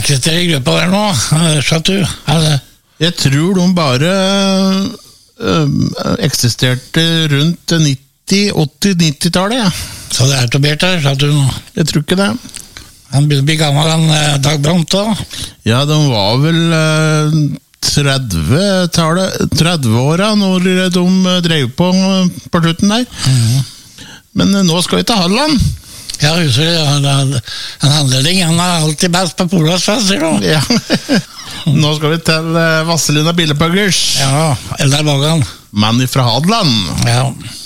eksisterer i gruppa der nå, skjønt du? Jeg tror de bare eksisterte rundt 80-90-tallet, ja. Så det etablert der, skjønt du nå? Jeg tror ikke det. Han begynner å bli gammel, han Dag Brandt da? Ja, de var vel 30-åra når de drev på slutten der. Men nå skal vi til Halland. Ja, husker du, en handleding, han alltid best på Polas, sier du? Ja, nå skal vi til Vasselina Billepuggers. Ja, Eldar Bagan. Mann fra Hadeland. Ja.